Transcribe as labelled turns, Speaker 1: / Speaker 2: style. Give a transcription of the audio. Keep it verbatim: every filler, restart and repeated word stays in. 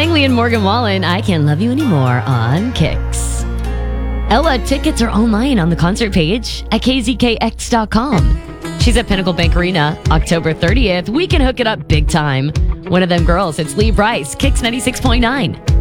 Speaker 1: Langley and Morgan Wallen, I Can't Love You Anymore on Kicks. Ella tickets are online on the concert page at k z k x dot com. She's at Pinnacle Bank Arena October thirtieth. We can hook it up big time. One of them girls, it's Lee Bryce, Kicks ninety-six point nine.